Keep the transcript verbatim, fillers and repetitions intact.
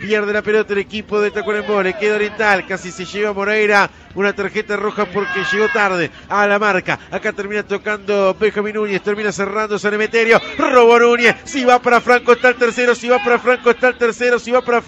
pierde la pelota el equipo de Tacuarembó, le queda Oriental, casi se lleva Moreira una tarjeta roja porque llegó tarde a la marca. Acá termina tocando Benjamín Núñez, termina cerrando San Emeterio, robó Núñez, si va para Franco está el tercero, si va para Franco está el tercero, si va para